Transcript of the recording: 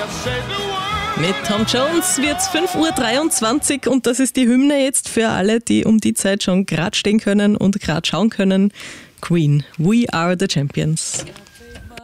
Mit Tom Jones wird es 5:23 Uhr und das ist die Hymne jetzt für alle, die um die Zeit schon gerade stehen können und gerade schauen können. Queen, We Are the Champions.